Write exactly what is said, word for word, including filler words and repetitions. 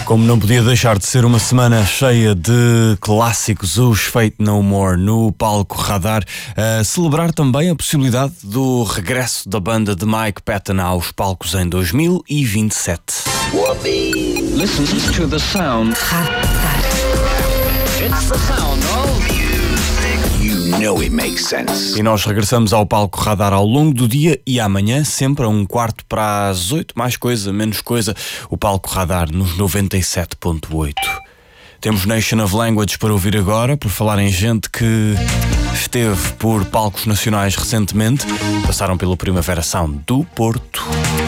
Como não podia deixar de ser uma semana cheia de clássicos, os Fate No More no palco Radar, a celebrar também a possibilidade do regresso da banda de Mike Patton aos palcos em dois mil e vinte e sete. Listen to the sound. It's the sound of music. You know it makes sense. E nós regressamos ao palco Radar ao longo do dia e amanhã, sempre a um quarto para as oito, mais coisa, menos coisa, o palco Radar nos noventa e sete ponto oito. Temos Nation of Language para ouvir agora, por falar em gente que esteve por palcos nacionais recentemente, passaram pelo Primavera Sound do Porto.